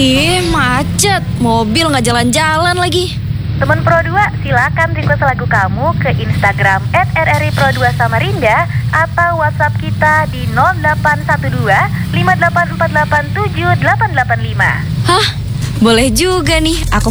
Ih, macet. Mobil nggak jalan-jalan lagi. Teman Pro 2, silakan request lagu kamu ke Instagram @rripro2 Samarinda atau WhatsApp kita di 0812 5848 7885. Hah? Boleh juga nih. Aku